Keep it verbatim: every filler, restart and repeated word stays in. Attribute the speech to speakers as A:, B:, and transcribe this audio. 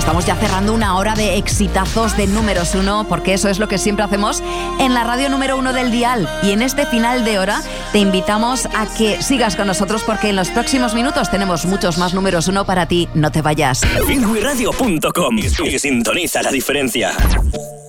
A: estamos ya cerrando una hora de exitazos de números uno, porque eso es lo que siempre hacemos en la radio número uno del dial. Y en este final de hora te invitamos a que sigas con nosotros, porque en los próximos minutos tenemos muchos más números uno para ti. No te vayas.
B: Finguiradio punto com y sintoniza la diferencia.